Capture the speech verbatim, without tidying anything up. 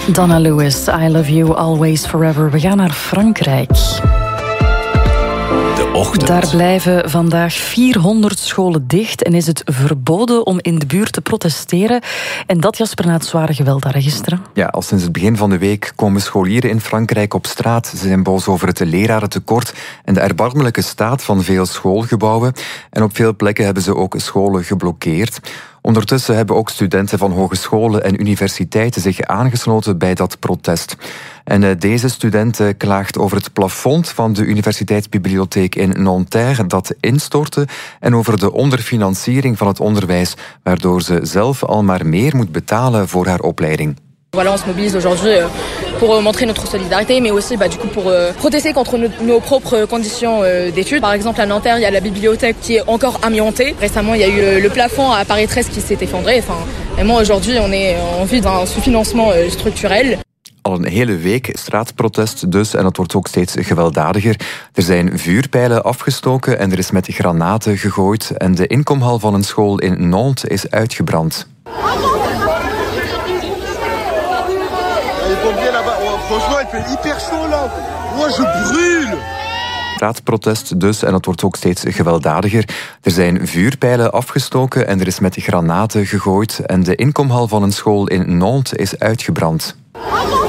Donna Lewis, I Love You Always Forever. We gaan naar Frankrijk. De ochtend. Daar blijven vandaag vierhonderd scholen dicht en is het verboden om in de buurt te protesteren. En dat, Jasper, na het zware geweld daar gisteren. Ja, al sinds het begin van de week komen scholieren in Frankrijk op straat. Ze zijn boos over het lerarentekort en de erbarmelijke staat van veel schoolgebouwen. En op veel plekken hebben ze ook scholen geblokkeerd. Ondertussen hebben ook studenten van hogescholen en universiteiten zich aangesloten bij dat protest. En deze student klaagt over het plafond van de universiteitsbibliotheek in Nanterre dat instortte en over de onderfinanciering van het onderwijs, waardoor ze zelf al maar meer moet betalen voor haar opleiding. Voilà, on se mobilise aujourd'hui pour montrer notre solidarité, mais aussi bah, du coup pour euh, protester contre nos, nos propres conditions euh, d'études. Par exemple, à Nanterre, il y a la bibliothèque qui est encore amiantée. Récemment, il y a eu le, le plafond à Paris treize qui s'est effondré. Enfin, et moi, aujourd'hui, on est en vue d'un sous-financement euh, structurel. Al een hele week straatprotest dus, en het wordt ook steeds gewelddadiger. Er zijn vuurpijlen afgestoken en er is met granaten gegooid. En de inkomhal van een school in Nantes is uitgebrand. Straatprotest dus, en het wordt ook steeds gewelddadiger. Er zijn vuurpijlen afgestoken en er is met granaten gegooid. En de inkomhal van een school in Nantes is uitgebrand.